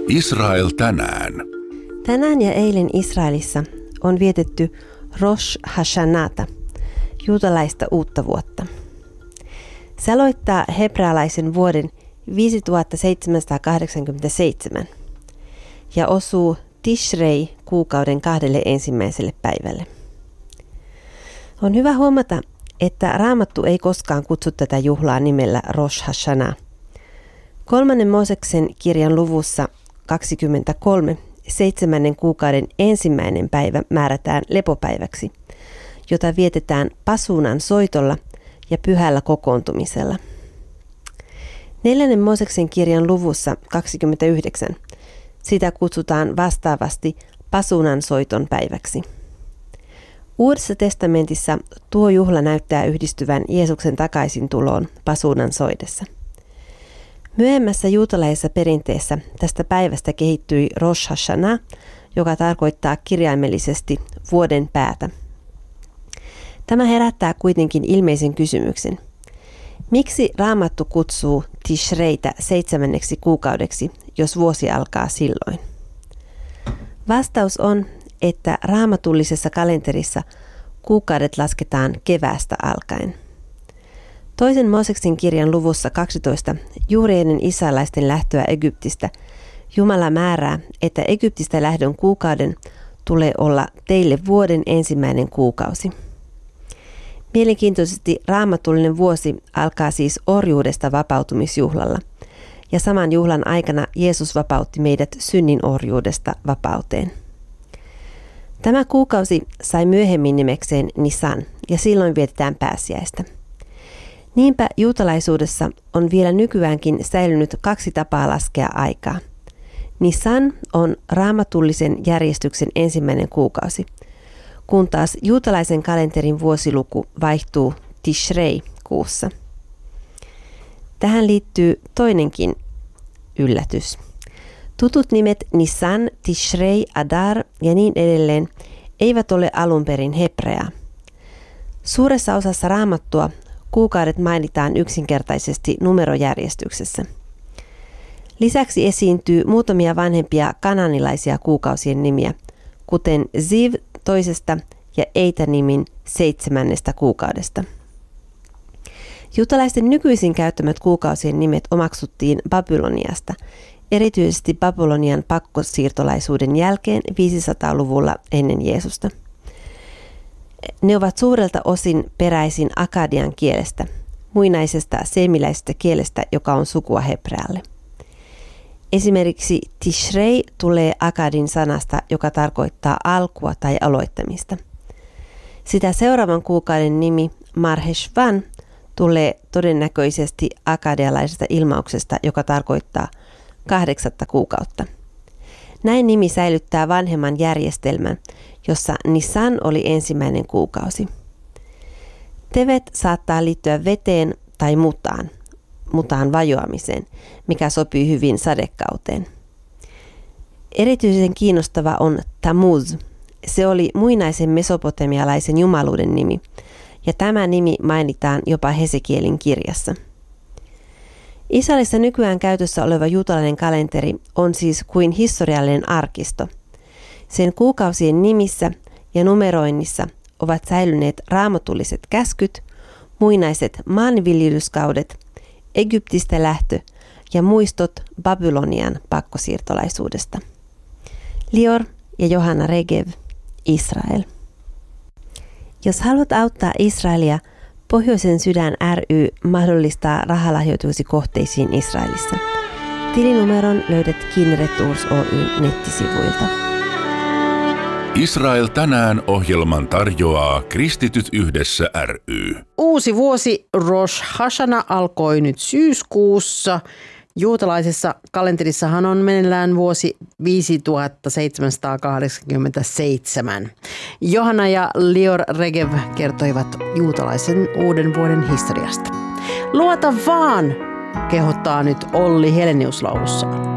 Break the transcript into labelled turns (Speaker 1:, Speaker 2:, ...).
Speaker 1: Israel tänään.
Speaker 2: Tänään ja eilen Israelissa on vietetty Rosh Hashanata, juutalaista uutta vuotta. Se aloittaa hebrealaisen vuoden 5787 ja osuu Tishrei kuukauden 2. ensimmäiselle päivälle. On hyvä huomata, että Raamattu ei koskaan kutsu tätä juhlaa nimellä Rosh Hashanah. 3. Mooseksen kirjan luvussa 23 7. kuukauden ensimmäinen päivä määrätään lepopäiväksi, jota vietetään pasuunan soitolla ja pyhällä kokoontumisella. 4. Mooseksen kirjan luvussa 29 sitä kutsutaan vastaavasti pasuunan soiton päiväksi. Uudessa testamentissa tuo juhla näyttää yhdistyvän Jeesuksen takaisin tuloon pasuunan soidessa. Myöhemmässä juutalaisessa perinteessä tästä päivästä kehittyi Rosh Hashanah, joka tarkoittaa kirjaimellisesti vuoden päätä. Tämä herättää kuitenkin ilmeisen kysymyksen. Miksi Raamattu kutsuu Tishreitä 7. kuukaudeksi, jos vuosi alkaa silloin? Vastaus on, että raamatullisessa kalenterissa kuukaudet lasketaan keväästä alkaen. 2. Mooseksen kirjan luvussa 12 juuri ennen israelaisten lähtöä Egyptistä Jumala määrää, että Egyptistä lähdön kuukauden tulee olla teille vuoden ensimmäinen kuukausi. Mielenkiintoisesti raamatullinen vuosi alkaa siis orjuudesta vapautumisjuhlalla, ja saman juhlan aikana Jeesus vapautti meidät synnin orjuudesta vapauteen. Tämä kuukausi sai myöhemmin nimekseen Nisan, ja silloin vietetään pääsiäistä. Niinpä juutalaisuudessa on vielä nykyäänkin säilynyt 2 tapaa laskea aikaa. Nisan on raamatullisen järjestyksen ensimmäinen kuukausi, kun taas juutalaisen kalenterin vuosiluku vaihtuu Tishrei-kuussa. Tähän liittyy toinenkin yllätys. Tutut nimet Nisan, Tishrei, Adar ja niin edelleen eivät ole alun perin hebreaa. Suuressa osassa Raamattua kuukaudet mainitaan yksinkertaisesti numerojärjestyksessä. Lisäksi esiintyy muutamia vanhempia kananilaisia kuukausien nimiä, kuten Ziv 2. ja Eitä-nimin 7. kuukaudesta. Juutalaisten nykyisin käyttämät kuukausien nimet omaksuttiin Babyloniasta, erityisesti Babylonian pakkosiirtolaisuuden jälkeen 500-luvulla ennen Jeesusta. Ne ovat suurelta osin peräisin akadian kielestä, muinaisesta seemiläisestä kielestä, joka on sukua hebrealle. Esimerkiksi Tishrei tulee akadin sanasta, joka tarkoittaa alkua tai aloittamista. Sitä seuraavan kuukauden nimi Marheshvan tulee todennäköisesti akadialaisesta ilmauksesta, joka tarkoittaa 8. kuukautta. Näin nimi säilyttää vanhemman järjestelmän, jossa Nisan oli ensimmäinen kuukausi. Tevet saattaa liittyä veteen tai mutaan vajoamiseen, mikä sopii hyvin sadekauteen. Erityisen kiinnostava on Tammuz. Se oli muinaisen mesopotamialaisen jumaluuden nimi, ja tämä nimi mainitaan jopa Hesekielin kirjassa. Israelissa nykyään käytössä oleva juutalainen kalenteri on siis kuin historiallinen arkisto. Sen kuukausien nimissä ja numeroinnissa ovat säilyneet raamatulliset käskyt, muinaiset maanviljelyskaudet, Egyptistä lähtö ja muistot Babylonian pakkosiirtolaisuudesta. Lior ja Johanna Regev, Israel. Jos haluat auttaa Israelia, Pohjoisen sydän ry mahdollistaa rahalahjoituksi kohteisiin Israelissa. Tilinumeron löydät Kinneret Tours Oyn nettisivuilta.
Speaker 1: Israel tänään -ohjelman tarjoaa Kristityt yhdessä ry.
Speaker 3: Uusi vuosi Rosh Hashanah alkoi nyt syyskuussa. Juutalaisessa kalenterissahan on meneillään vuosi 5787. Johanna ja Lior Regev kertoivat juutalaisen uuden vuoden historiasta. Luota vaan, kehottaa nyt Olli Helenius laulussa.